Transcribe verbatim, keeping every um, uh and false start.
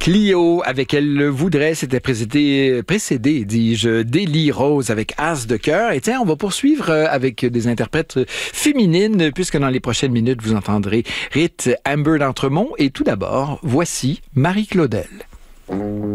Clio, avec Elle le voudrait, c'était précédé, précédé, dis-je, d'Élie Rose avec As de cœur. Et tiens, on va poursuivre avec des interprètes féminines, puisque dans les prochaines minutes, vous entendrez Rite Amber d'Entremont. Et tout d'abord, voici Marie Claudel.